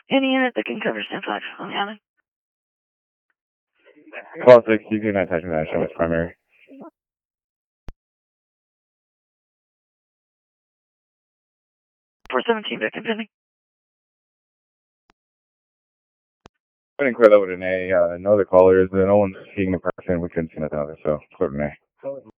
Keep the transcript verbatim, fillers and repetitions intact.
Any unit that can cover stand five on the island. Call six, you do not touch that show. It's primary. four seventeen, victim pending. Couldn't clear that with an A. Uh, no other callers. No one's seeing the person. We couldn't see nothing other, so clear with an A.